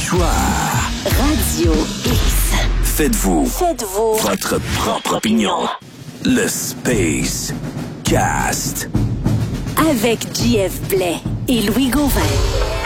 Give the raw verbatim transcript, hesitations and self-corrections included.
choix. Radio X. Faites-vous. Faites-vous. Votre propre opinion. Le Space Cast. Avec J F Blais et Louis Gauvin.